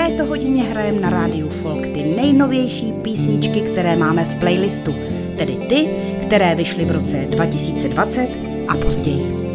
této hodině hrajeme na rádiu Folk ty nejnovější písničky, které máme v playlistu, tedy ty, které vyšly v roce 2020 a později.